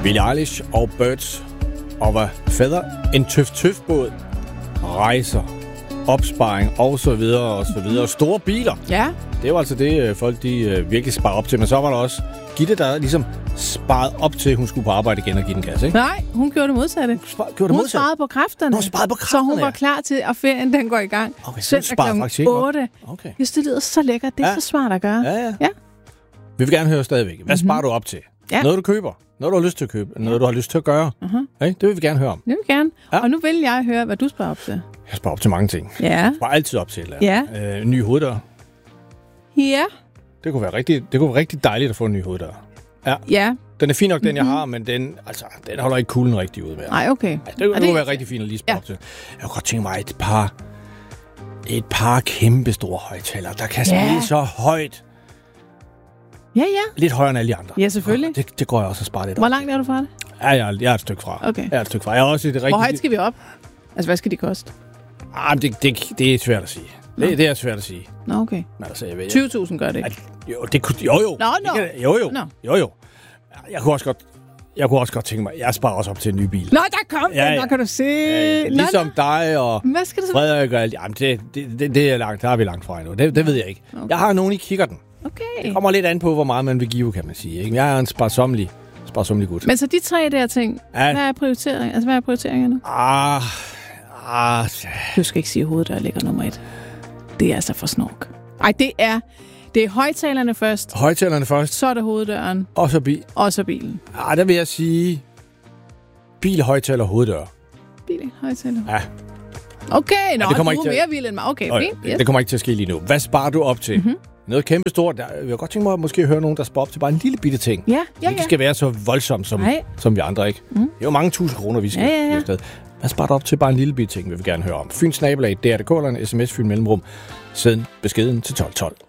Billie Eilish og Birds of a Feather. En tøf-tøf-båd. Rejser. Opsparing og så videre og så videre. Store biler. Ja. Det var altså det, folk de virkelig sparer op til. Men så var der også Gitte, der ligesom sparede op til, hun skulle på arbejde igen og give den gas, ikke? Nej, hun gjorde det modsatte. Hun sparede på kræfterne. Hun sparede på kræfterne, så hun var klar til, at ferien den går i gang. Okay, søndag kl. 8. Okay. Just det lyder så lækkert. Det er så smart at gøre. Ja. Vi vil gerne høre stadigvæk. Hvad sparer du op til? Ja. Noget, du køber. Noget, du har lyst til at købe. Noget, du har lyst til at gøre. Okay? Det vil vi gerne høre om. Det vil vi gerne. Ja. Og nu vil jeg høre, hvad du sparer op til. Jeg sparer op til mange ting. Ja. Jeg sparer altid op til. En ny hoveddør. Ja. Det kunne være rigtig dejligt at få en ny hoveddør. Ja. Den er fin nok, den jeg har, men den holder ikke kulden rigtig ud med. Nej, okay. Ja, det kunne være rigtig fint at lige spare op til. Jeg kunne godt tænke mig et par kæmpe store højtalere, der kan spille så højt. Ja. Lidt højere end alle de andre. Ja, selvfølgelig. Det går jeg også at spare lidt op. Hvor langt er du fra det? Ja, jeg er et stykke fra. Okay. Jeg er et stykke fra. Jeg er også det rigtige. Hvor højt skal vi op? Altså, hvad skal de koste? Det er svært at sige. Det er svært at sige. Nå, okay. Men altså, 20.000 gør det ikke? Jo. Nå. Jo. Jeg kunne også godt tænke mig, jeg sparer også op til en ny bil. Nå, der kom den, der kan du se. Ligesom dig og hvad skal det så? Frederik og alt. Jamen, det er langt, der er vi langt fra endnu. Det ved jeg ikke. Okay. Jeg har nogen i kikkerten. Okay. Det kommer lidt an på, hvor meget man vil give, kan man sige. Ikke? Jeg er en sparsomlig gut. Men så de tre der ting, hvad er prioritering? Altså, hvad er prioriteringerne? Du skal ikke sige, at hovedet der ligger nummer 1. Det er altså for snork. Ej, det er højtalerne først. Så er det hoveddøren. Og så bilen. Der vil jeg sige bil, højtaler, hoveddør. Bil, højtaler. Ja. Okay, du er mere til... vild end mig. Okay, fint. Yes. Det kommer ikke til at ske lige nu. Hvad sparer du op til? Noget kæmpe stort. Jeg vil godt tænke mig at måske høre nogen, der sparer op til bare en lille bitte ting. Ja. Det skal være så voldsomt, som vi andre, ikke? Det er jo mange tusind kroner, vi skal afsted. Hvad sparer du op til bare en lille bitte ting, vil vi gerne høre om? Fyns nabolag, DR.dk eller en sms Fyn mellemrum. Send beskeden til 1212.